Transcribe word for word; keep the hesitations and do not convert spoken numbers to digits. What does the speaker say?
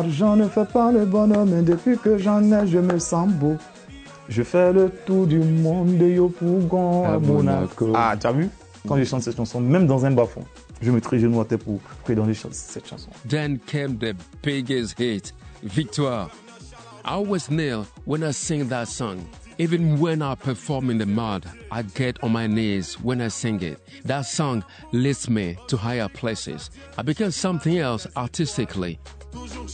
L'argent ne fait pas le bonhomme, mais depuis que j'en ai, je me sens beau. Je fais le tour du monde de Yopougon à Monaco. Ah, tu as vu? Quand je chante cette chanson, même dans un bas-fond, je me mettrai genou à terre pour présenter cette chanson. Then came the biggest hit, Victoire. I always kneel when I sing that song. Even when I perform in the mud, I get on my knees when I sing it. That song lifts me to higher places. I become something else artistically.